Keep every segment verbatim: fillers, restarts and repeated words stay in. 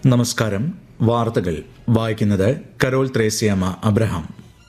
നമസ്കാരം. വാർത്തകൾ വായിക്കുന്നത് കരോൾ ത്രേസ്യാമ്മ അബ്രഹാം.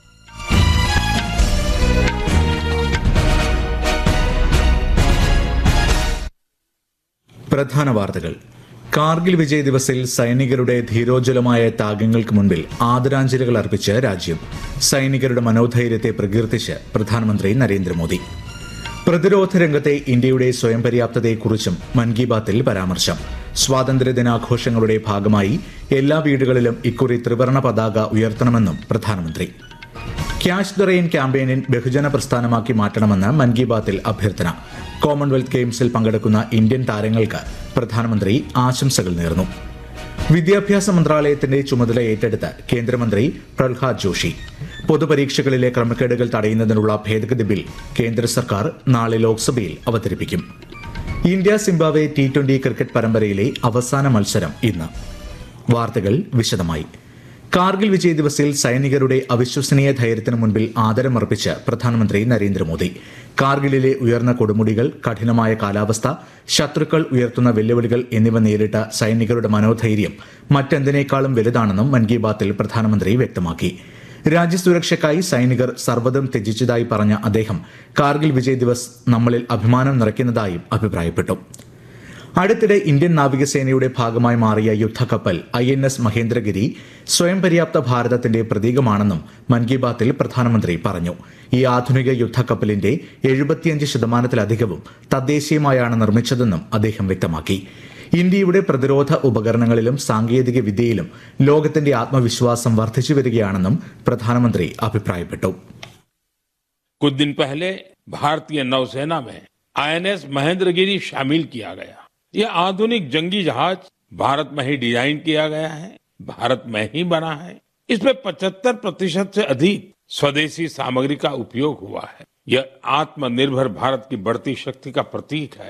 പ്രധാന വാർത്തകൾ. കാർഗിൽ വിജയ് ദിവസിൽ സൈനികരുടെ ധീരോജ്വലമായ ത്യാഗങ്ങൾക്ക് മുൻപിൽ ആദരാഞ്ജലികൾ അർപ്പിച്ച് രാജ്യം. സൈനികരുടെ മനോധൈര്യത്തെ പ്രകീർത്തിച്ച് പ്രധാനമന്ത്രി നരേന്ദ്രമോദി. പ്രതിരോധ രംഗത്തെ ഇന്ത്യയുടെ സ്വയം പര്യാപ്തതയെക്കുറിച്ചും മൻ കി ബാത്തിൽ പരാമർശം. സ്വാതന്ത്ര്യദിനാഘോഷങ്ങളുടെ ഭാഗമായി എല്ലാ വീടുകളിലും ഇക്കുറി ത്രിവർണ പതാക ഉയർത്തണമെന്നും പ്രധാനമന്ത്രി. ക്യാച്ച് ദ റെയിൻ ക്യാമ്പയിനിൽ ബഹുജന പ്രസ്ഥാനമാക്കി മാറ്റണമെന്ന് മൻ കി ബാത്തിൽ അഭ്യർത്ഥന. കോമൺവെൽത്ത് ഗെയിംസിൽ പങ്കെടുക്കുന്ന ഇന്ത്യൻ താരങ്ങൾക്ക് പ്രധാനമന്ത്രി ആശംസകൾ നേർന്നു. വിദ്യാഭ്യാസ മന്ത്രാലയത്തിന്റെ ചുമതല ഏറ്റെടുത്ത് കേന്ദ്രമന്ത്രി പ്രഹ്ലാദ് ജോഷി. പൊതുപരീക്ഷകളിലെ ക്രമക്കേടുകൾ തടയുന്നതിനുള്ള ഭേദഗതി ബിൽ കേന്ദ്ര സർക്കാർ നാളെ ലോക്സഭയിൽ അവതരിപ്പിക്കും. India Zimbabwe T twenty cricket പരമ്പരയിലെ അവസാന മത്സരം ഇന്ന്. വാർത്തകൾ വിശദമായി. കാർഗിൽ വിജയ് ദിവസിൽ സൈനികരുടെ അവിശ്വസനീയ ധൈര്യത്തിന് മുൻപിൽ ആദരമർപ്പിച്ച് പ്രധാനമന്ത്രി നരേന്ദ്രമോദി. കാർഗിലിലെ ഉയർന്ന കൊടുമുടികൾ, കഠിനമായ കാലാവസ്ഥ, ശത്രുക്കൾ ഉയർത്തുന്ന വെല്ലുവിളികൾ എന്നിവ നേരിട്ട സൈനികരുടെ മനോധൈര്യം മറ്റെന്തിനേക്കാളും വലുതാണെന്നും മൻ കി ബാത്തിൽ പ്രധാനമന്ത്രി വ്യക്തമാക്കി. രാജ്യസുരക്ഷയ്ക്കായി സൈനികർ സർവ്വതും ത്യജിച്ചതായി പറഞ്ഞ അദ്ദേഹം കാർഗിൽ വിജയ് ദിവസ് നമ്മളിൽ അഭിമാനം നിറയ്ക്കുന്നതായും അഭിപ്രായപ്പെട്ടു. അടുത്തിടെ ഇന്ത്യൻ നാവികസേനയുടെ ഭാഗമായി മാറിയ യുദ്ധക്കപ്പൽ ഐ എൻ എസ് മഹേന്ദ്രഗിരി സ്വയം പര്യാപ്ത ഭാരതത്തിന്റെ പ്രതീകമാണെന്നും മൻ കി ബാത്തിൽ പ്രധാനമന്ത്രി പറഞ്ഞു. ഈ ആധുനിക യുദ്ധക്കപ്പലിന്റെ എഴുപത്തിയഞ്ച് ശതമാനത്തിലധികവും തദ്ദേശീയമായാണ് നിർമ്മിച്ചതെന്നും അദ്ദേഹം വ്യക്തമാക്കി. ഇന്ത്യയുടെ പ്രതിരോധ ഉപകരണങ്ങളിലും സാങ്കേതിക വിദ്യയിലും ലോകത്തിന്റെ ആത്മവിശ്വാസം വർദ്ധിച്ചു വരികയാണെന്നും പ്രധാനമന്ത്രി അഭിപ്രായപ്പെട്ടു. कुछ दिन पहले भारतीय नौसेना में आई एन एस महेंद्रगिरी शामिल किया गया. ये आधुनिक जंगी जहाज भारत में ही डिजाइन किया गया है, भारत में ही बना है. इसमें पचहत्तर प्रतिशत से अधिक स्वदेशी सामग्री का उपयोग हुआ है. यह आत्मनिर्भर भारत की बढ़ती शक्ति का प्रतीक है.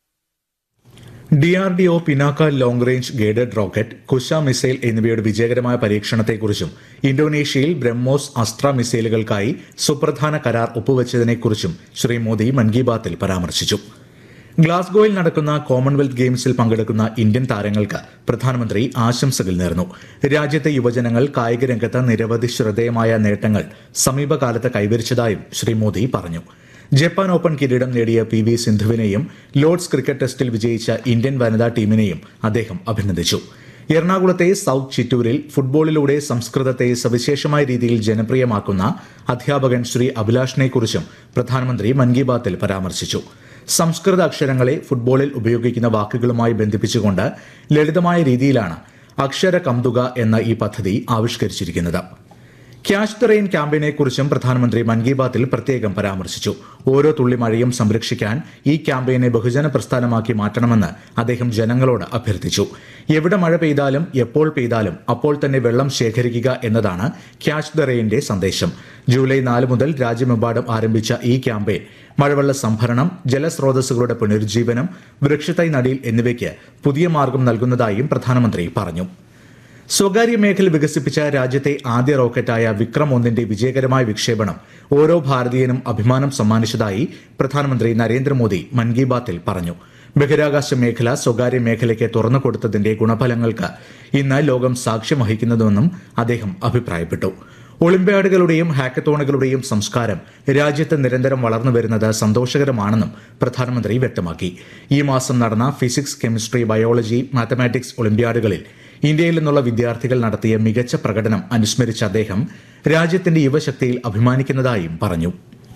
D R D O Pinaka long range guided rocket, Kusha missile എന്നിവയുടെ വിജയകരമായ പരീക്ഷണത്തെക്കുറിച്ചും ഇന്തോനേഷ്യയിൽ ബ്രഹ്മോസ് അസ്ത്ര മിസൈലുകൾക്കായി സുപ്രധാന കരാർ ഒപ്പുവച്ചതിനെക്കുറിച്ചും ശ്രീ മോദി മൻ കി ബാത്തിൽ പരാമർശിച്ചു. ഗ്ലാസ്ഗോയിൽ നടക്കുന്ന കോമൺവെൽത്ത് ഗെയിംസിൽ പങ്കെടുക്കുന്ന ഇന്ത്യൻ താരങ്ങൾക്ക് പ്രധാനമന്ത്രി ആശംസകൾ നേർന്നു. രാജ്യത്തെ യുവജനങ്ങൾ കായിക രംഗത്ത് നിരവധി ശ്രദ്ധേയമായ നേട്ടങ്ങൾ സമീപകാലത്ത് കൈവരിച്ചതായും ശ്രീ മോദി പറഞ്ഞു. ജപ്പാൻ ഓപ്പൺ കിരീടം നേടിയ പി വി സിന്ധുവിനെയും ലോർഡ്സ് ക്രിക്കറ്റ് ടെസ്റ്റിൽ വിജയിച്ച ഇന്ത്യൻ വനിതാ ടീമിനെയും അദ്ദേഹം അഭിനന്ദിച്ചു. എറണാകുളത്തെ സൌത്ത് ചിറ്റൂരിൽ ഫുട്ബോളിലൂടെ സംസ്കൃതത്തെ സവിശേഷമായ രീതിയിൽ ജനപ്രിയമാക്കുന്ന അധ്യാപകൻ ശ്രീ അഭിലാഷിനെക്കുറിച്ചും പ്രധാനമന്ത്രി മൻ കി ബാത്തിൽ പരാമർശിച്ചു. സംസ്കൃത അക്ഷരങ്ങളെ ഫുട്ബോളിൽ ഉപയോഗിക്കുന്ന വാക്കുകളുമായി ബന്ധിപ്പിച്ചുകൊണ്ട് ലളിതമായ രീതിയിലാണ് അക്ഷര കംതുക എന്ന ഈ പദ്ധതി ആവിഷ്കരിച്ചിരിക്കുന്നത്. ക്യാച്ച് ദ റെയിൻ ക്യാമ്പയിനെക്കുറിച്ചും പ്രധാനമന്ത്രി മൻ കി ബാത്തിൽ പ്രത്യേകം പരാമർശിച്ചു. ഓരോ തുള്ളി മഴയും സംരക്ഷിക്കാൻ ഈ ക്യാമ്പയിനെ ബഹുജന പ്രസ്ഥാനമാക്കി മാറ്റണമെന്ന് അദ്ദേഹം ജനങ്ങളോട് അഭ്യർത്ഥിച്ചു. എവിടെ മഴ പെയ്താലും എപ്പോൾ പെയ്താലും അപ്പോൾ തന്നെ വെള്ളം ശേഖരിക്കുക എന്നതാണ് ക്യാച്ച് ദ റെയിന്റെ സന്ദേശം. ജൂലൈ നാല് മുതൽ രാജ്യമെമ്പാടും ആരംഭിച്ച ഈ ക്യാമ്പയിൻ മഴവെള്ള സംഭരണം, ജലസ്രോതസ്സുകളുടെ പുനരുജ്ജീവനം, വൃക്ഷത്തൈ നടീൽ എന്നിവയ്ക്ക് പുതിയ മാർഗം നൽകുന്നതായും പ്രധാനമന്ത്രി പറഞ്ഞു. സ്വകാര്യ മേഖല വികസിപ്പിച്ച രാജ്യത്തെ ആദ്യ റോക്കറ്റായ വിക്രം ഒന്നിന്റെ വിജയകരമായ വിക്ഷേപണം ഓരോ ഭാരതീയനും അഭിമാനം സമ്മാനിച്ചതായി പ്രധാനമന്ത്രി നരേന്ദ്രമോദി മൻ കി ബാത്തിൽ പറഞ്ഞു. ബഹിരാകാശ മേഖല സ്വകാര്യ മേഖലയ്ക്ക് തുറന്നുകൊടുത്തതിന്റെ ഗുണഫലങ്ങൾക്ക് ഇന്ന് ലോകം സാക്ഷ്യം വഹിക്കുന്നതെന്നും അദ്ദേഹം അഭിപ്രായപ്പെട്ടു. ഒളിമ്പ്യാഡുകളുടെയും ഹാക്കത്തോണുകളുടെയും സംസ്കാരം രാജ്യത്ത് നിരന്തരം വളർന്നു വരുന്നത് സന്തോഷകരമാണെന്നും പ്രധാനമന്ത്രി വ്യക്തമാക്കി. ഈ മാസം നടന്ന ഫിസിക്സ്, കെമിസ്ട്രി, ബയോളജി, മാത്തമാറ്റിക്സ് ഒളിമ്പ്യാഡുകളിൽ ഇന്ത്യയിൽ നിന്നുള്ള വിദ്യാർത്ഥികൾ നടത്തിയ മികച്ച പ്രകടനം അനുസ്മരിച്ച അദ്ദേഹം രാജ്യത്തിന്റെ യുവശക്തിയിൽ അഭിമാനിക്കുന്നതായും പറഞ്ഞു.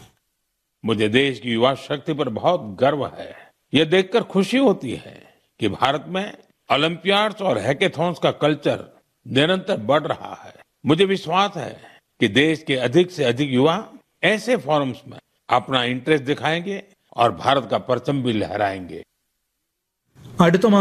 मुझे देश की युवा शक्ति पर बहुत गर्व है. यह देखकर खुशी होती है कि भारत में ओलंपियाड्स और हैकेथॉन्स का कल्चर निरंतर बढ़ रहा है. मुझे विश्वास है कि देश के अधिक से अधिक युवा ऐसे फोरम्स में अपना इंटरेस्ट दिखाएंगे और भारत का परचम भी लहराएंगे. അടുത്ത